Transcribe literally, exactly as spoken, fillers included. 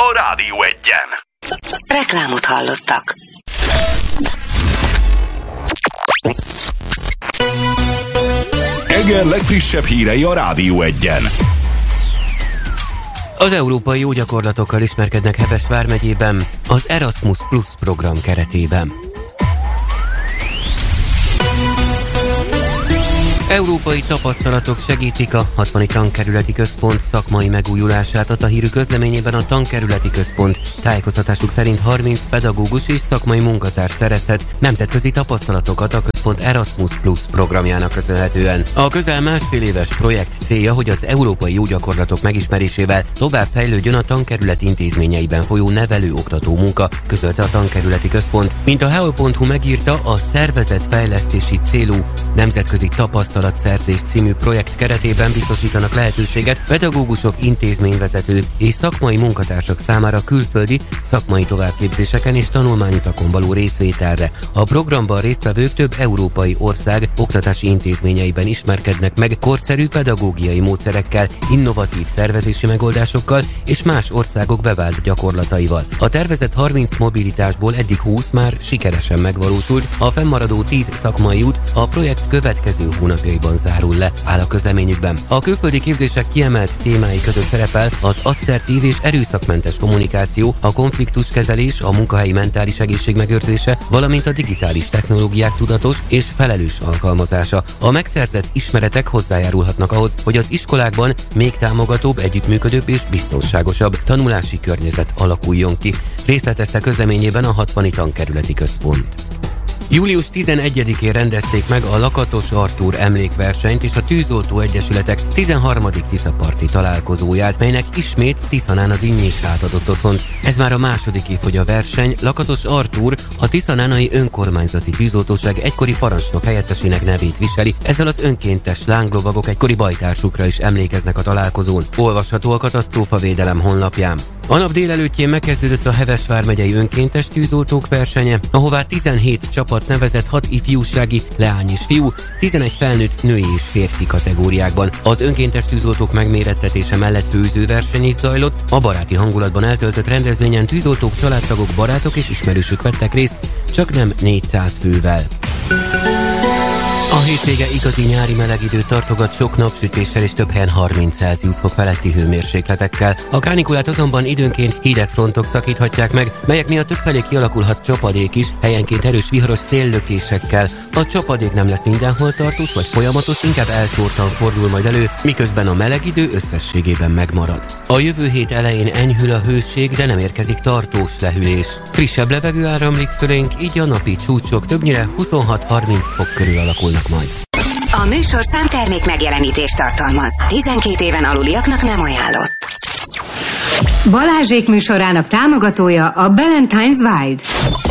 a Rádió Egyen. Reklámot hallottak. Eger legfrissebb hírei a Rádió Egyen. Az európai jó gyakorlatokkal ismerkednek Heves vármegyében az Erasmus Plus program keretében. Európai tapasztalatok segítik a hatvani tankerületi központ szakmai megújulását. A hírű közleményében a tankerületi központ tájékoztatásuk szerint harminc pedagógus és szakmai munkatárs szerezhet nemzetközi tapasztalatokat a központ Erasmus Plus programjának köszönhetően. A közel másfél éves projekt célja, hogy az európai jó gyakorlatok megismerésével tovább fejlődjön a tankerület intézményeiben folyó nevelő-oktató munka, közölte a tankerületi központ. Mint a heo pont hu megírta, a szervezetfejlesztési célú nemzetközi tapasztalatszerzés című projekt keretében biztosítanak lehetőséget pedagógusok, intézményvezető és szakmai munkatársak számára külföldi szakmai továbbképzéseken és tanulmányutakon való részvételre. A programban résztvevők több európai ország oktatási intézményeiben ismerkednek meg korszerű pedagógiai módszerekkel, innovatív szervezési megoldásokkal és más országok bevált gyakorlataival. A tervezett harminc mobilitásból eddig húsz már sikeresen megvalósult, a fennmaradó tíz szakmai út a projekt következő hónapjaiban zárul le, áll a közleményükben. A külföldi képzések kiemelt témái között szerepel az asszertív és erőszakmentes kommunikáció, a konfliktuskezelés, a munkahelyi mentális egészség megőrzése, valamint a digitális technológiák tudatos és felelős alkalmazása. A megszerzett ismeretek hozzájárulhatnak ahhoz, hogy az iskolákban még támogatóbb, együttműködőbb és biztonságosabb tanulási környezet alakuljon ki. Részletezte közleményében a hatvani tankerületi központ. július tizenegyedikén rendezték meg a Lakatos Artúr emlékversenyt és a Tűzoltó Egyesületek tizenharmadik Tiszaparti találkozóját, melynek ismét Tiszanána dinnyés átadott otthont. Ez már a második év, hogy a verseny Lakatos Artúr, a tiszanánai önkormányzati tűzoltóság egykori parancsnok helyettesének nevét viseli, ezzel az önkéntes lánglovagok egykori bajtársukra is emlékeznek a találkozón. Olvasható a Katasztrófavédelem honlapján. A nap délelőttjén megkezdődött a Heves vármegyei önkéntes tűzoltók versenye, ahová tizenhét csapat nevezett, hat ifjúsági, leány és fiú, tizenegy felnőtt női és férfi kategóriákban. Az önkéntes tűzoltók megmérettetése mellett főzőverseny is zajlott, a baráti hangulatban eltöltött rendezvényen tűzoltók, családtagok, barátok és ismerősök vettek részt, csak nem négyszáz fővel. A hétvége igazi nyári meleg időt tartogat sok napsütéssel és több helyen harminc Celsius fok feletti hőmérsékletekkel. A kánikulát azonban időnként hideg frontok szakíthatják meg, melyek miatt többfelé kialakulhat csapadék is, helyenként erős viharos széllökésekkel. A csapadék nem lesz mindenhol tartós vagy folyamatos, inkább elszórtan fordul majd elő, miközben a meleg idő összességében megmarad. A jövő hét elején enyhül a hőség, de nem érkezik tartós lehűlés. Frissebb levegő áramlik fölénk, így a napi csúcsok többnyire huszonhat-harminc fok körül alakulnak majd. A műsor számtermék megjelenítést tartalmaz. tizenkét éven aluliaknak nem ajánlott. Balázsék műsorának támogatója a Ballantine's Wild.